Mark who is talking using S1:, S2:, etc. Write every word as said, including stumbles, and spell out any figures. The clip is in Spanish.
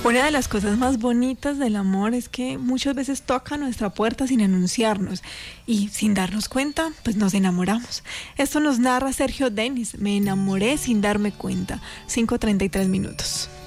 S1: Una de las cosas más bonitas del amor es que muchas veces toca nuestra puerta sin anunciarnos y sin darnos cuenta, pues nos enamoramos. Esto nos narra Sergio Denis, Me enamoré sin darme cuenta, cinco treinta y tres minutos.